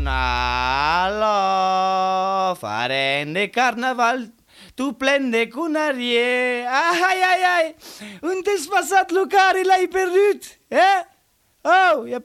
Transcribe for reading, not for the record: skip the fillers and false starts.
Alo, farem de carnaval, tu plen de cunarie. Ai, unde-s pasat, Lucare, l-ai pierdut? Oh,